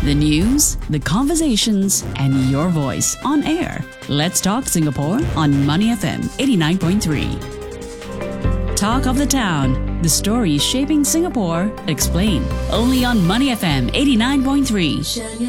The news, the conversations, and your voice on air. Let's talk Singapore on Money FM 89.3. Talk of the town. The stories shaping Singapore. Explain. Only on Money FM 89.3.